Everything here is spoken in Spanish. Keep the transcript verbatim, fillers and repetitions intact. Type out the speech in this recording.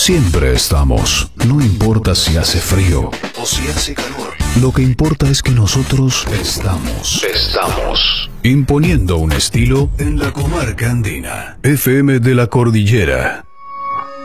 Siempre estamos, no importa si hace frío o si hace calor. Lo que importa es que nosotros estamos. Estamos. Imponiendo un estilo en la comarca andina. F M de la Cordillera.